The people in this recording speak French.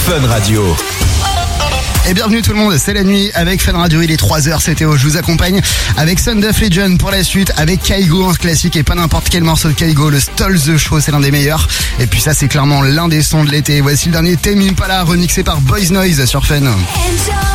Fun Radio. Et bienvenue tout le monde, c'est la nuit avec Fun Radio, il est 3h, c'est Théo, je vous accompagne avec Son of Legend pour la suite, avec Kygo, un classique et pas n'importe quel morceau de Kygo, le Stole the Show, c'est l'un des meilleurs. Et puis ça c'est clairement l'un des sons de l'été. Voici le dernier Tame Impala remixé par Boys Noise sur Fun.